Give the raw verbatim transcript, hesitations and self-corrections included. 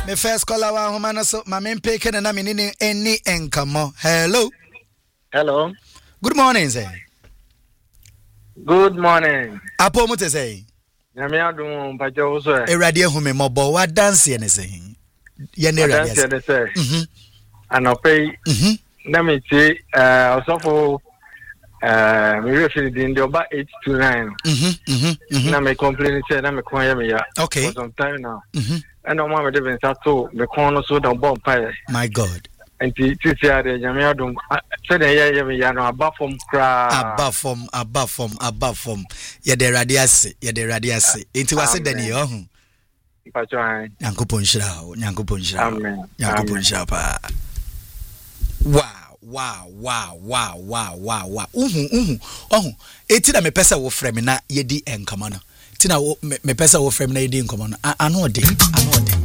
Me first caller wa homa no so ma me peke na me ni eni enkamo. Hello. Hello. Good morning, sir. Good morning. Apo mo te say. Nyame adum pacho so e. Erade hu me mobo wa dance ye ne say. Ye ne erade. Dance ye ne say. Mhm. Anope. Mhm. Na me ti eh osofo eh me refi din de oba eight two nine. Mhm. Mhm. Na me complain say na me kon ye me ya. Okay. For some time now. Mhm. And no ma me de ben sato me kon no so don bomb pie. My God. Enti titi ade nyame adum say na ye ye me ya no aba from kra. Aba from aba from aba from ye de erade ase, ye de erade ase. Enti wase dani ye ho. Pacho ai. Nyankopon shira o, Nyankopon shira. Amen. Nyankopon shira pa. Wow, wow, wow, wow, wow, wow, wow. Uhu, uhu. Ohu. Eti na me pesa wo frɛ me na ye di enkama no. Ti na me pesa wo frɛ me na ye di enkama no. Ano de, ano de.